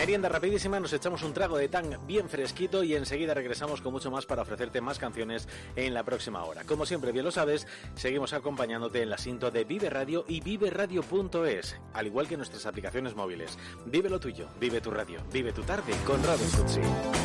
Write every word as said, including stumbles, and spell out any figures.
Merienda rapidísima, nos echamos un trago de Tang bien fresquito y enseguida regresamos con mucho más para ofrecerte más canciones en la próxima hora. Como siempre, bien lo sabes, seguimos acompañándote en la cinta de Vive Radio y vive radio punto es, al igual que nuestras aplicaciones móviles. Vive lo tuyo, vive tu radio, vive tu tarde con Radio Futsi.